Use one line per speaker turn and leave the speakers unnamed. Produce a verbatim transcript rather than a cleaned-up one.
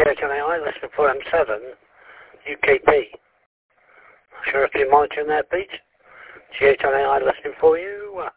H on A I, listening for M seven, U K P. Sure if you're monitoring that beat. G H on A I, listening for you.